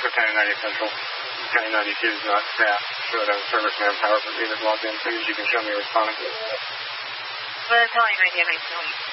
for County 90 Central. County 92 is not staff, so it has service manpower for being logged in. Please, you can show me responding. Well, County 90 and 19.